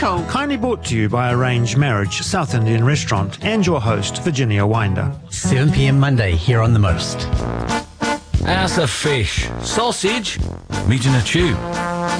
cool. Kindly brought to you by Arranged Marriage, South Indian Restaurant, and your host, Virginia Winder. 7 p.m. Monday here on The Most. House of fish, sausage, meat in a tube.